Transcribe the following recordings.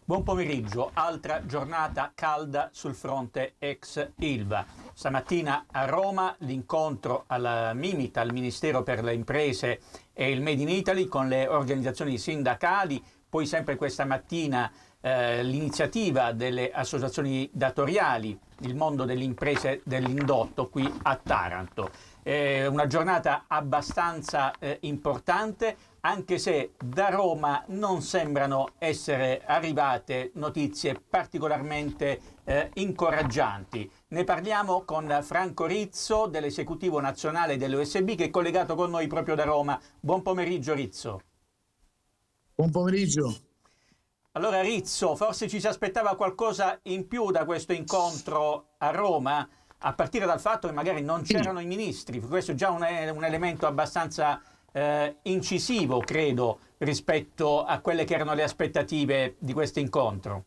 Buon pomeriggio, altra giornata calda sul fronte ex Ilva. Stamattina a Roma l'incontro alla Mimita, al Ministero per le Imprese e il Made in Italy con le organizzazioni sindacali, poi sempre questa mattina l'iniziativa delle associazioni datoriali, il mondo delle imprese dell'indotto qui a Taranto. Una giornata abbastanza importante, anche se da Roma non sembrano essere arrivate notizie particolarmente incoraggianti. Ne parliamo con Franco Rizzo dell'Esecutivo Nazionale dell'OSB, che è collegato con noi proprio da Roma. Buon pomeriggio Rizzo. Buon pomeriggio. Allora Rizzo, forse ci si aspettava qualcosa in più da questo incontro a Roma, a partire dal fatto che magari non c'erano i ministri. Questo è già un elemento abbastanza incisivo, credo, rispetto a quelle che erano le aspettative di questo incontro.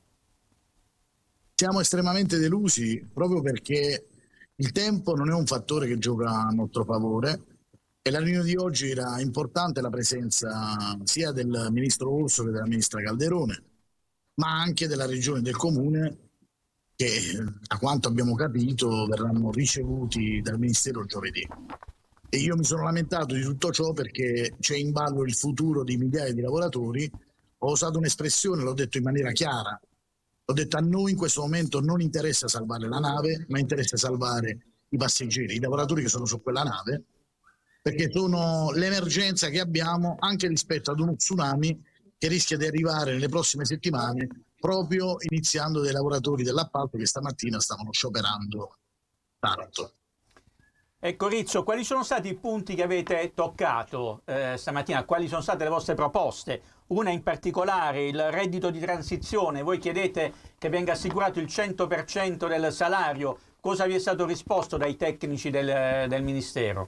Siamo estremamente delusi proprio perché il tempo non è un fattore che gioca a nostro favore e la riunione di oggi era importante la presenza sia del ministro Orso che della ministra Calderone, ma anche della regione e del comune che, da quanto abbiamo capito, verranno ricevuti dal ministero giovedì. E io mi sono lamentato di tutto ciò perché c'è in ballo il futuro di migliaia di lavoratori. Ho usato un'espressione, l'ho detto in maniera chiara, ho detto: a noi in questo momento non interessa salvare la nave, ma interessa salvare i passeggeri, i lavoratori che sono su quella nave, perché sono l'emergenza che abbiamo anche rispetto ad uno tsunami che rischia di arrivare nelle prossime settimane, proprio iniziando dai lavoratori dell'appalto che stamattina stavano scioperando Taranto. Ecco Rizzo, quali sono stati i punti che avete toccato stamattina? Quali sono state le vostre proposte? Una in particolare, il reddito di transizione. Voi chiedete che venga assicurato il 100% del salario. Cosa vi è stato risposto dai tecnici del Ministero?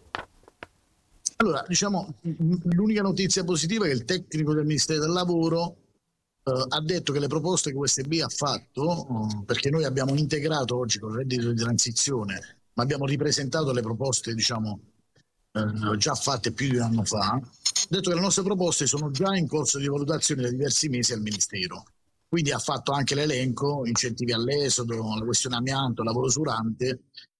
Allora, diciamo, l'unica notizia positiva è che il tecnico del Ministero del Lavoro ha detto che le proposte che USB ha fatto, perché noi abbiamo integrato oggi con il reddito di transizione, ma abbiamo ripresentato le proposte, diciamo, già fatte più di un anno fa, ha detto che le nostre proposte sono già in corso di valutazione da diversi mesi al Ministero. Quindi ha fatto anche l'elenco, incentivi all'esodo, la questione amianto, lavoro usurante,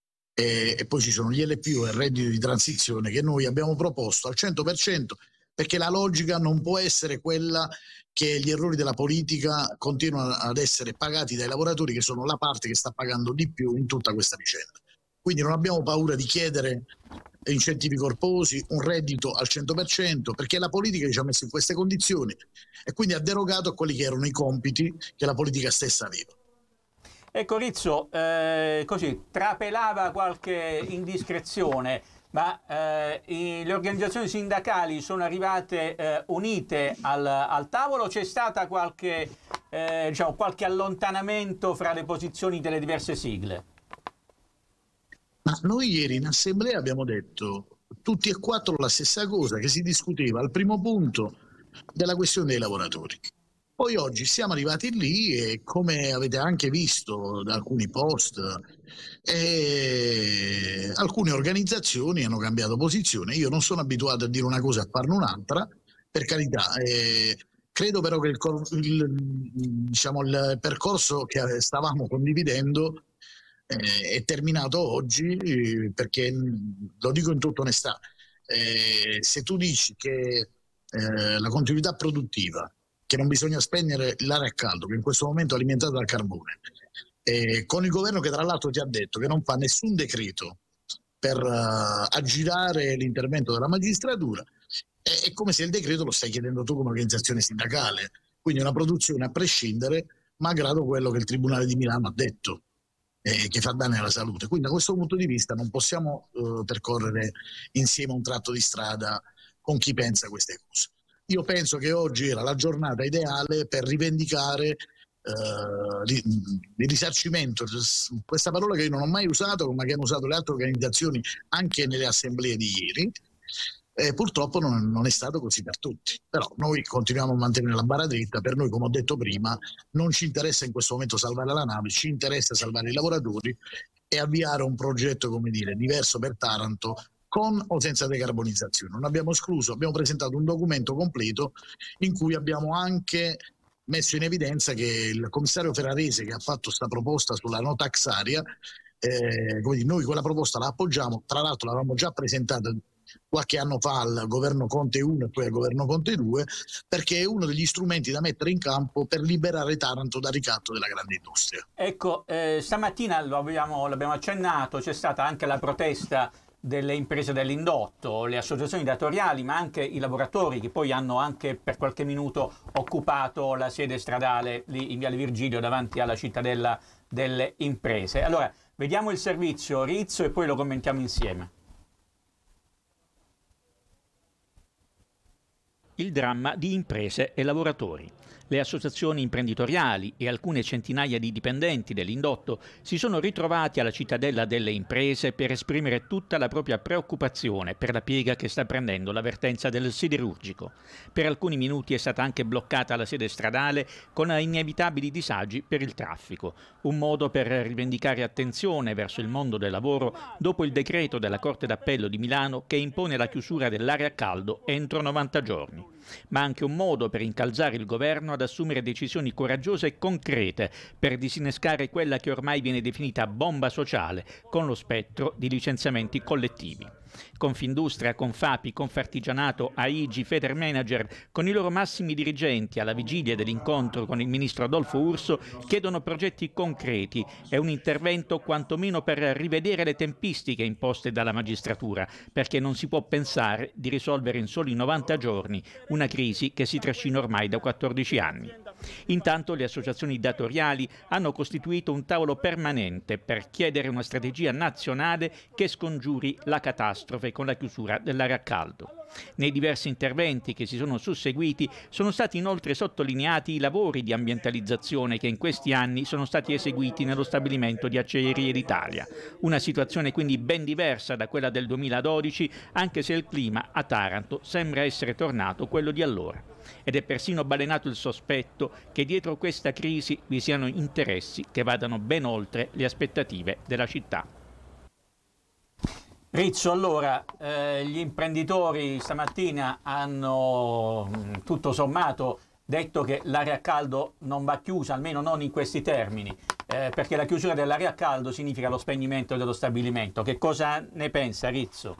e poi ci sono gli LPO e il reddito di transizione che noi abbiamo proposto al 100%, perché la logica non può essere quella che gli errori della politica continuano ad essere pagati dai lavoratori, che sono la parte che sta pagando di più in tutta questa vicenda. Quindi non abbiamo paura di chiedere incentivi corposi, un reddito al 100%, perché la politica ci ha messo in queste condizioni e quindi ha derogato a quelli che erano i compiti che la politica stessa aveva. Ecco Rizzo, così trapelava qualche indiscrezione, ma le organizzazioni sindacali sono arrivate unite al tavolo? C'è stata qualche allontanamento fra le posizioni delle diverse sigle? Ma noi ieri in assemblea abbiamo detto tutti e quattro la stessa cosa, che si discuteva al primo punto della questione dei lavoratori. Poi oggi siamo arrivati lì e, come avete anche visto da alcuni post, alcune organizzazioni hanno cambiato posizione. Io non sono abituato a dire una cosa e a farne un'altra, per carità. Credo però che il percorso che stavamo condividendo è terminato oggi, perché lo dico in tutta onestà, se tu dici che la continuità produttiva, che non bisogna spegnere l'aria a caldo, che in questo momento è alimentata dal carbone, con il governo che tra l'altro ti ha detto che non fa nessun decreto per aggirare l'intervento della magistratura, è come se il decreto lo stai chiedendo tu come organizzazione sindacale, quindi una produzione a prescindere, malgrado quello che il Tribunale di Milano ha detto, che fa danni alla salute. Quindi da questo punto di vista non possiamo percorrere insieme un tratto di strada con chi pensa queste cose. Io penso che oggi era la giornata ideale per rivendicare il risarcimento, questa parola che io non ho mai usato, ma che hanno usato le altre organizzazioni anche nelle assemblee di ieri. Purtroppo non è stato così per tutti, però noi continuiamo a mantenere la barra dritta. Per noi, come ho detto prima, non ci interessa in questo momento salvare la nave, ci interessa salvare i lavoratori e avviare un progetto, come dire, diverso per Taranto, con o senza decarbonizzazione. Non abbiamo escluso, abbiamo presentato un documento completo in cui abbiamo anche messo in evidenza che il commissario Ferrarese, che ha fatto questa proposta sulla no tax area, noi quella proposta la appoggiamo, tra l'altro l'avevamo già presentata qualche anno fa al governo Conte 1 e poi al governo Conte 2, perché è uno degli strumenti da mettere in campo per liberare Taranto dal ricatto della grande industria. Ecco, stamattina l'abbiamo accennato, c'è stata anche la protesta delle imprese dell'indotto, le associazioni datoriali, ma anche i lavoratori che poi hanno anche per qualche minuto occupato la sede stradale lì in Viale Virgilio davanti alla cittadella delle imprese. Allora, vediamo il servizio Rizzo e poi lo commentiamo insieme. Il dramma di imprese e lavoratori. Le associazioni imprenditoriali e alcune centinaia di dipendenti dell'indotto si sono ritrovati alla cittadella delle imprese per esprimere tutta la propria preoccupazione per la piega che sta prendendo la vertenza del siderurgico. Per alcuni minuti è stata anche bloccata la sede stradale con inevitabili disagi per il traffico, un modo per rivendicare attenzione verso il mondo del lavoro dopo il decreto della Corte d'Appello di Milano che impone la chiusura dell'area a caldo entro 90 giorni. Ma anche un modo per incalzare il governo ad assumere decisioni coraggiose e concrete per disinnescare quella che ormai viene definita bomba sociale con lo spettro di licenziamenti collettivi. Confindustria, Confapi, Confartigianato, AIGI, Federmanager, con i loro massimi dirigenti alla vigilia dell'incontro con il ministro Adolfo Urso, chiedono progetti concreti e un intervento quantomeno per rivedere le tempistiche imposte dalla magistratura, perché non si può pensare di risolvere in soli 90 giorni una crisi che si trascina ormai da 14 anni. Intanto le associazioni datoriali hanno costituito un tavolo permanente per chiedere una strategia nazionale che scongiuri la catastrofe con la chiusura dell'area a caldo. Nei diversi interventi che si sono susseguiti sono stati inoltre sottolineati i lavori di ambientalizzazione che in questi anni sono stati eseguiti nello stabilimento di Acciaierie d'Italia. Una situazione quindi ben diversa da quella del 2012, anche se il clima a Taranto sembra essere tornato quello di allora. Ed è persino balenato il sospetto che dietro questa crisi vi siano interessi che vadano ben oltre le aspettative della città. Rizzo, allora, gli imprenditori stamattina hanno tutto sommato detto che l'area a caldo non va chiusa, almeno non in questi termini, perché la chiusura dell'area a caldo significa lo spegnimento dello stabilimento. Che cosa ne pensa Rizzo?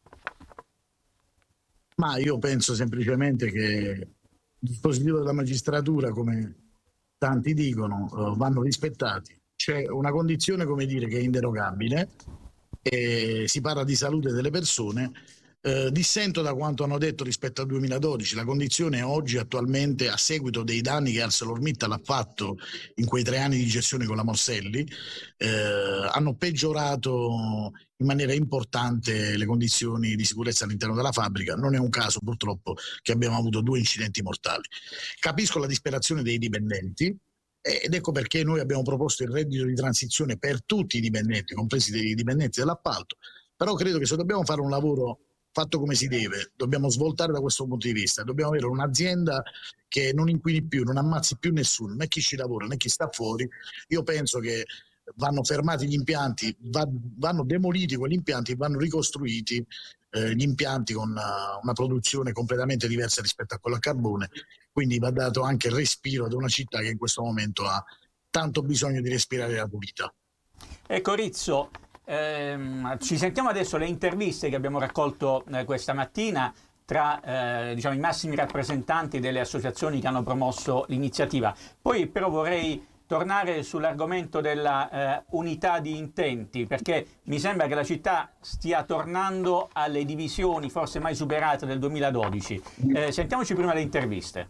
Ma io penso semplicemente che il dispositivo della magistratura, come tanti dicono, vanno rispettati. C'è una condizione, come dire, che è inderogabile, e si parla di salute delle persone. Dissento da quanto hanno detto rispetto al 2012. La condizione oggi, attualmente, a seguito dei danni che ArcelorMittal ha fatto in quei 3 anni di gestione con la Morselli, hanno peggiorato in maniera importante le condizioni di sicurezza all'interno della fabbrica. Non è un caso, purtroppo, che abbiamo avuto 2 incidenti mortali. Capisco la disperazione dei dipendenti, ed ecco perché noi abbiamo proposto il reddito di transizione per tutti i dipendenti, compresi i dipendenti dell'appalto. Però credo che se dobbiamo fare un lavoro fatto come si deve, dobbiamo svoltare da questo punto di vista, dobbiamo avere un'azienda che non inquini più, non ammazzi più nessuno, né chi ci lavora né chi sta fuori. Io penso che vanno fermati gli impianti, vanno demoliti quegli impianti e vanno ricostruiti gli impianti con una produzione completamente diversa rispetto a quella a carbone, quindi va dato anche il respiro ad una città che in questo momento ha tanto bisogno di respirare la pulita. Ecco Rizzo, ci sentiamo adesso le interviste che abbiamo raccolto questa mattina tra diciamo, i massimi rappresentanti delle associazioni che hanno promosso l'iniziativa. Poi però vorrei tornare sull'argomento della unità di intenti, perché mi sembra che la città stia tornando alle divisioni forse mai superate del 2012. Sentiamoci prima le interviste.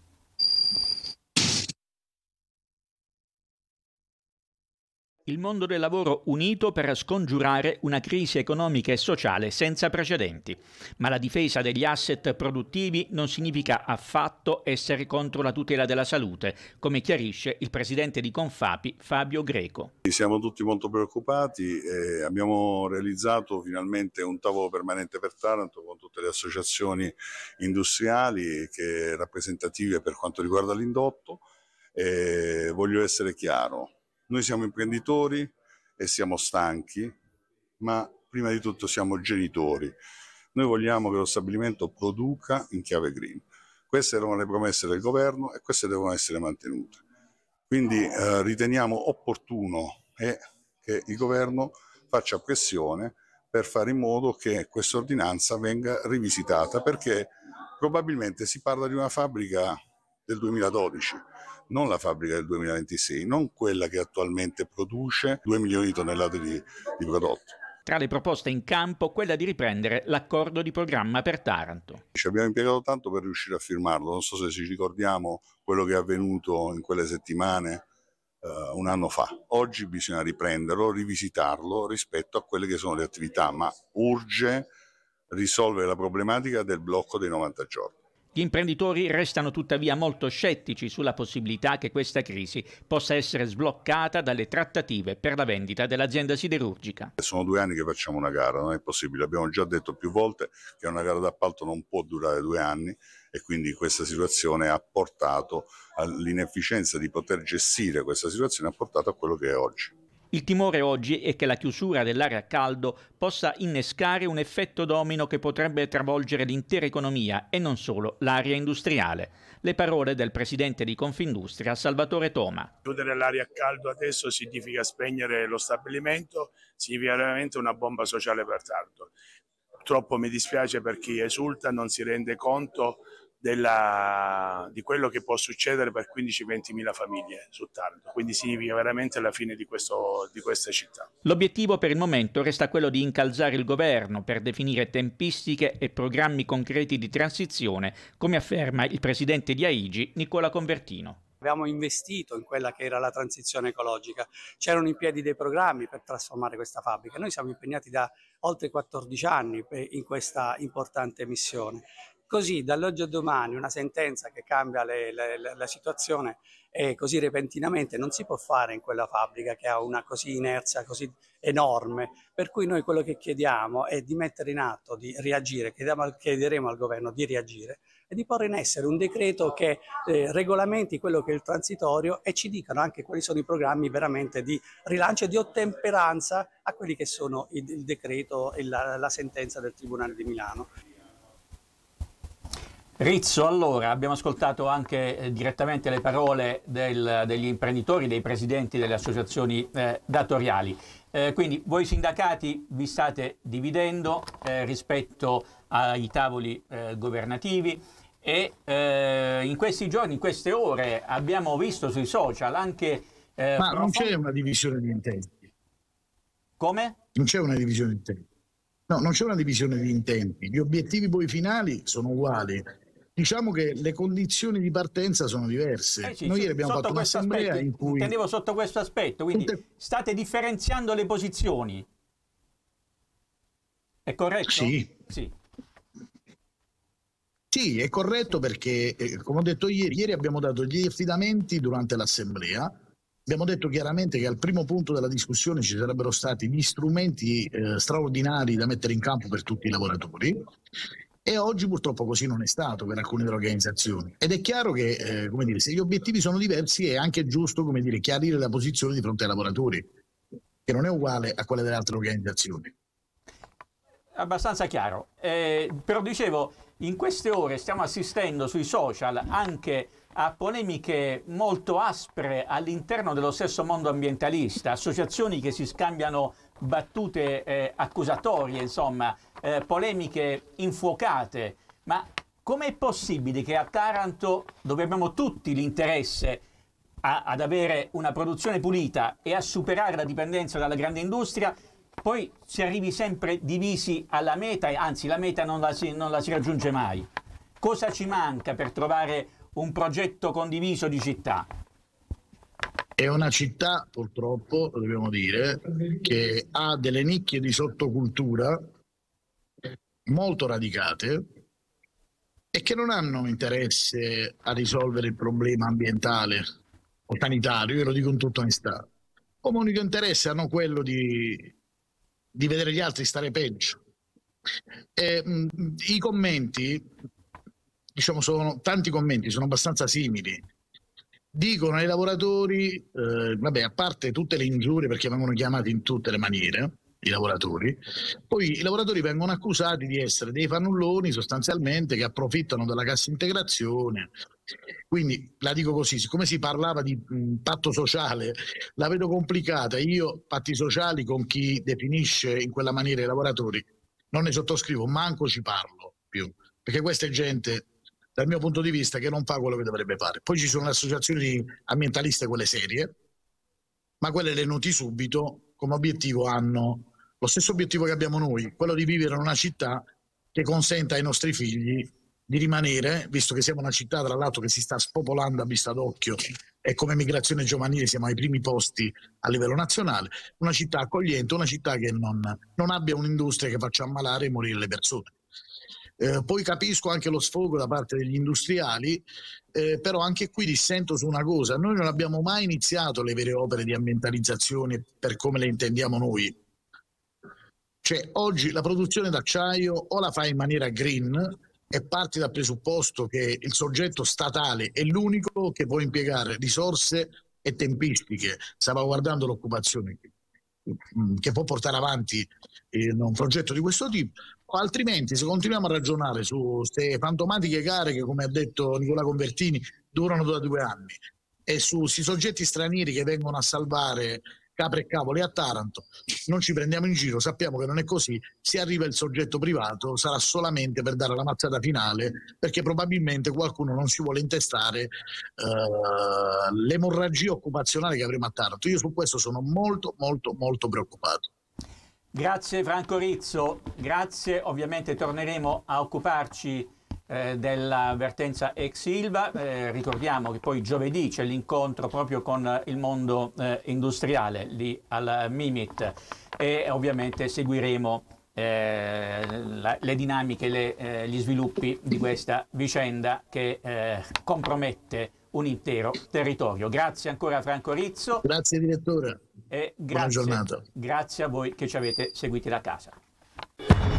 Il mondo del lavoro unito per scongiurare una crisi economica e sociale senza precedenti. Ma la difesa degli asset produttivi non significa affatto essere contro la tutela della salute, come chiarisce il presidente di Confapi, Fabio Greco. Siamo tutti molto preoccupati e abbiamo realizzato finalmente un tavolo permanente per Taranto con tutte le associazioni industriali che rappresentative per quanto riguarda l'indotto. Voglio essere chiaro. Noi siamo imprenditori e siamo stanchi, ma prima di tutto siamo genitori. Noi vogliamo che lo stabilimento produca in chiave green. Queste erano le promesse del governo e queste devono essere mantenute. Quindi riteniamo opportuno che il governo faccia pressione per fare in modo che questa ordinanza venga rivisitata, perché probabilmente si parla di una fabbrica del 2012, non la fabbrica del 2026, non quella che attualmente produce 2 milioni di tonnellate di prodotto. Tra le proposte in campo, quella di riprendere l'accordo di programma per Taranto. Ci abbiamo impiegato tanto per riuscire a firmarlo, non so se ci ricordiamo quello che è avvenuto in quelle settimane un anno fa. Oggi bisogna riprenderlo, rivisitarlo rispetto a quelle che sono le attività, ma urge risolvere la problematica del blocco dei 90 giorni. Gli imprenditori restano tuttavia molto scettici sulla possibilità che questa crisi possa essere sbloccata dalle trattative per la vendita dell'azienda siderurgica. Sono 2 anni che facciamo una gara, non è possibile. Abbiamo già detto più volte che una gara d'appalto non può durare 2 anni e quindi questa situazione ha portato all'inefficienza di poter gestire questa situazione, ha portato a quello che è oggi. Il timore oggi è che la chiusura dell'area a caldo possa innescare un effetto domino che potrebbe travolgere l'intera economia e non solo l'area industriale. Le parole del presidente di Confindustria, Salvatore Toma. Chiudere l'area a caldo adesso significa spegnere lo stabilimento, significa veramente una bomba sociale per Taranto. Purtroppo mi dispiace per chi esulta, non si rende conto di quello che può succedere per 15-20 mila famiglie su Taranto, quindi significa veramente la fine di questa città. L'obiettivo per il momento resta quello di incalzare il governo per definire tempistiche e programmi concreti di transizione, come afferma il presidente di AIGI, Nicola Convertino. Abbiamo investito in quella che era la transizione ecologica, c'erano in piedi dei programmi per trasformare questa fabbrica. Noi siamo impegnati da oltre 14 anni in questa importante missione. Così dall'oggi al domani una sentenza che cambia la situazione così repentinamente non si può fare in quella fabbrica che ha una così inerzia così enorme, per cui noi quello che chiediamo è di mettere in atto, di reagire, chiederemo al governo di reagire e di porre in essere un decreto che regolamenti quello che è il transitorio e ci dicano anche quali sono i programmi veramente di rilancio e di ottemperanza a quelli che sono il decreto e la sentenza del Tribunale di Milano. Rizzo, allora abbiamo ascoltato anche direttamente le parole degli imprenditori, dei presidenti delle associazioni datoriali. Quindi voi sindacati vi state dividendo rispetto ai tavoli governativi e in questi giorni, in queste ore abbiamo visto sui social anche... Ma non c'è una divisione di intenti. Come? Non c'è una divisione di intenti. No, non c'è una divisione di intenti. Gli obiettivi poi finali sono uguali. Diciamo che le condizioni di partenza sono diverse. Sì, noi ieri abbiamo fatto un'assemblea in cui... Intendevo sotto questo aspetto, quindi state differenziando le posizioni. È corretto? Sì. Sì, è corretto perché, come ho detto ieri abbiamo dato gli affidamenti durante l'assemblea. Abbiamo detto chiaramente che al primo punto della discussione ci sarebbero stati gli strumenti straordinari da mettere in campo per tutti i lavoratori. E oggi purtroppo così non è stato per alcune delle organizzazioni. Ed è chiaro che come dire, se gli obiettivi sono diversi è anche giusto come dire, chiarire la posizione di fronte ai lavoratori, che non è uguale a quella delle altre organizzazioni. Abbastanza chiaro. Però dicevo, in queste ore stiamo assistendo sui social anche a polemiche molto aspre all'interno dello stesso mondo ambientalista, associazioni che si scambiano battute accusatorie, insomma, polemiche infuocate. Ma com'è possibile che a Taranto, dove abbiamo tutti l'interesse ad avere una produzione pulita e a superare la dipendenza dalla grande industria, poi si arrivi sempre divisi alla meta, e anzi la meta non la si raggiunge mai? Cosa ci manca per trovare un progetto condiviso di città? È una città, purtroppo, lo dobbiamo dire, che ha delle nicchie di sottocultura molto radicate e che non hanno interesse a risolvere il problema ambientale o sanitario, io lo dico in tutta onestà. Come unico interesse hanno quello di vedere gli altri stare peggio. I commenti, diciamo, tanti commenti sono abbastanza simili. Dicono ai lavoratori, vabbè, a parte tutte le ingiurie perché vengono chiamati in tutte le maniere, i lavoratori. Poi i lavoratori vengono accusati di essere dei fannulloni sostanzialmente che approfittano della cassa integrazione. Quindi la dico così, siccome si parlava di patto sociale, la vedo complicata. Io patti sociali con chi definisce in quella maniera i lavoratori non ne sottoscrivo, manco ci parlo più, perché questa è gente, dal mio punto di vista, che non fa quello che dovrebbe fare. Poi ci sono le associazioni ambientaliste, quelle serie, ma quelle le noti subito, come obiettivo hanno lo stesso obiettivo che abbiamo noi, quello di vivere in una città che consenta ai nostri figli di rimanere, visto che siamo una città tra l'altro che si sta spopolando a vista d'occhio e come migrazione giovanile siamo ai primi posti a livello nazionale, una città accogliente, una città che non abbia un'industria che faccia ammalare e morire le persone. Poi capisco anche lo sfogo da parte degli industriali, però anche qui dissento su una cosa: noi non abbiamo mai iniziato le vere opere di ambientalizzazione per come le intendiamo noi. Cioè, oggi la produzione d'acciaio o la fai in maniera green e parti dal presupposto che il soggetto statale è l'unico che può impiegare risorse e tempistiche, salvaguardando l'occupazione che può portare avanti un progetto di questo tipo, o altrimenti se continuiamo a ragionare su queste fantomatiche gare che, come ha detto Nicola Convertini, durano da 2 anni, e su questi soggetti stranieri che vengono a salvare capre e cavoli a Taranto, non ci prendiamo in giro, sappiamo che non è così. Se arriva il soggetto privato sarà solamente per dare la mazzata finale, perché probabilmente qualcuno non si vuole intestare l'emorragia occupazionale che avremo a Taranto. Io su questo sono molto preoccupato. Grazie Franco Rizzo, grazie. Ovviamente torneremo a occuparci dell'avvertenza ex Ilva. Ricordiamo che poi giovedì c'è l'incontro proprio con il mondo industriale lì al Mimit, e ovviamente seguiremo le dinamiche, gli sviluppi di questa vicenda che compromette un intero territorio. Grazie ancora Franco Rizzo. Grazie direttore. E buona giornata. Grazie a voi che ci avete seguiti da casa.